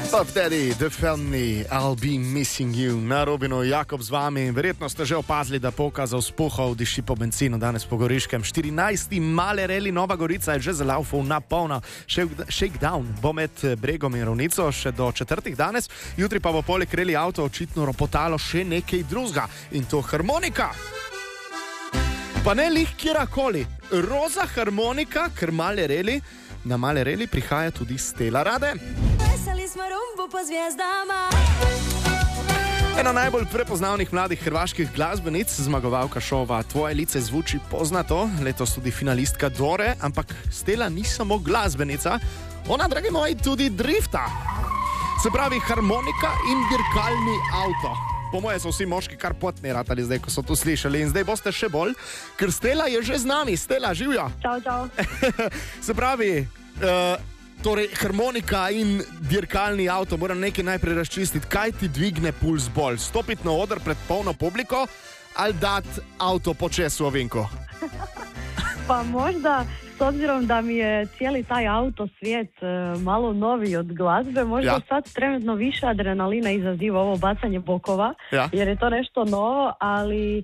Up Daddy, The Family, I'll be missing you. Na Robinu Jakob z vami. Verjetno ste že opazili, da poka za vzpuhov diši po benzinu danes po Goriškem. 14. Male reli Nova Gorica je že zalaufal na polno. Shakedown bo med Bregom in Ravnico še do 4. danes. Jutri pa bo poleg reli avto očitno ropotalo še nekaj drugega. In to harmonika. Pa ne lih kjerakoli. Roza harmonika, ker male reli. Na male reli prihaja tudi Stela Rade. Ena najbolj prepoznavnih mladih hrvaških glasbenic, zmagovalka šova Tvoje lice zvuči poznato, letos tudi finalistka Dore, ampak Stela ni samo glasbenica, ona, dragi moji, tudi drifta. Se pravi harmonika in dirkalni avto. Po moje so vsi moški kar potni ratali zdaj, ko so to slišali, in zdaj boste še bolj, ker Stela je že z nami. Stela, živjo! Čau, čau. Se pravi, torej harmonika in dirkalni avto, moram nekaj najprej razčistiti. Kaj ti dvigne puls bolj? Stopiti na oder pred polno publiko ali dati avto počez v ovinku? Pa možda, s obzirom da mi je cijeli taj auto svijet malo novi od glazbe, možda sad trenutno više adrenalina izaziva ovo bacanje bokova, jer je to nešto novo, ali...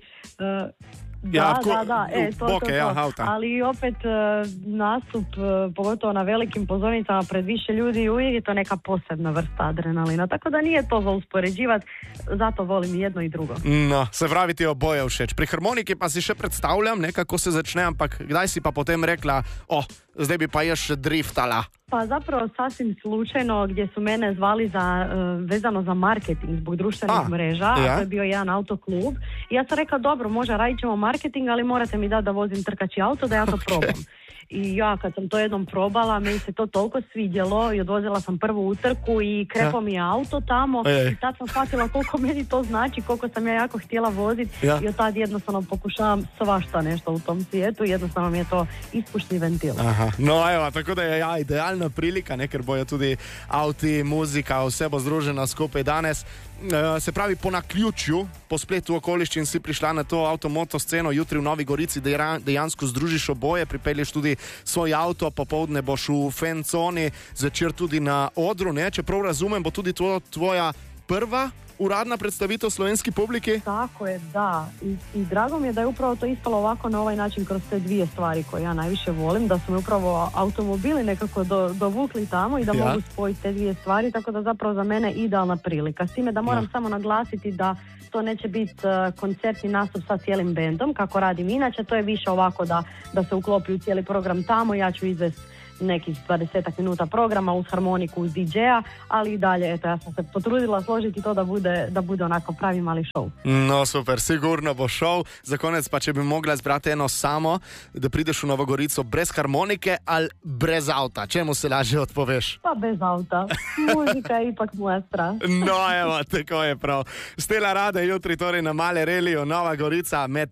Ali opet nastup, pogotovo na velikim pozornicama pred više ljudi, uvijek je to neka posebna vrsta adrenalina, tako da nije to za uspoređivati, zato volim jedno i drugo. No, se pravi ti oboje všeč. Pri harmoniki pa si še predstavljam, nekako se začne, ampak kdaj si pa potem rekla, zdaj bi pa još driftala? Pa zapravo sasvim slučajno gdje su mene zvali vezano za marketing zbog društvenih mreža, to je bio jedan autoklub i ja sam rekla dobro, može radit ćemo marketing, ali morate mi dati da vozim trkači auto da ja to probam. I ja kad sam to jednom probala, meni se to toliko svidjelo i odvozila sam prvu utrku i krepo mi je auto tamo i tad sam shvatila koliko meni to znači, koliko sam ja jako htjela voziti i od tad jednostavno pokušavam svašta nešto u tom svijetu, jednostavno mi je to ispušni ventil. Aha. No evo, tako da je idealna prilika, ker bojo tudi avti, muzika, vse bo združeno skupaj danes. Se pravi, po naključju, po spletu okoliščin si prišla na to avtomoto sceno, jutri v Novi Gorici dejansko združiš oboje, pripelješ tudi svoj avto, popoldne boš v fan coni, zvečer tudi na odru, ne? Če prav razumem, bo tudi tvoja prva uradna predstavitev slovenski publiki? Tako je, da. I drago mi je da je upravo to ispalo ovako na ovaj način kroz te dvije stvari koje ja najviše volim, da su me upravo automobili nekako dovukli tamo i da mogu spojiti te dvije stvari, tako da zapravo za mene idealna prilika. S time da moram samo naglasiti da to neće biti koncertni nastup sa cijelim bendom, kako radim inače, to je više ovako da se uklopi u cijeli program tamo, ja ću izvesti nekih 20 minuta programa uz harmoniku, uz DJ-a, ali i dalje, eto, ja sam se potrudila složiti to da bude onako pravi mali show. No super, sigurno bo show. Za konec pa, če bi mogla zbrati eno samo, da prideš v Novo Gorico brez harmonike ali brez avta, čemu se lažje odpoveš? Pa bez avta. Muzika je ipak moja strast. No evo, tako je prav. Stela Rade jutri torej na Male Reliju, Nova Gorica med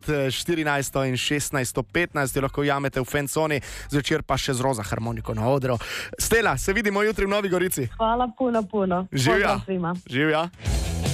14. in 16.15, lahko jamete v fanconi, zvečer pa še z roza harmoniko na odru. Stela, se vidimo jutri v Novi Gorici. Hvala puno. Živja. Živja.